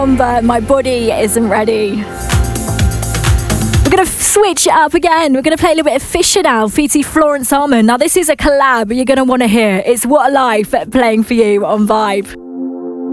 down, but my body isn't ready. We're going to switch it up again. We're going to play a little bit of Fisher now, featuring Florence Armand. Now, this is a collab you're going to want to hear. It's What a Life playing for you on Vibe.